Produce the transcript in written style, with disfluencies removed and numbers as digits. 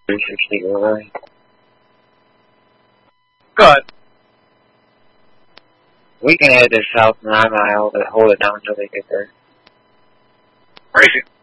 360 overlay. Good. We can head to South 9 Mile, but hold it down until they get there. Crazy.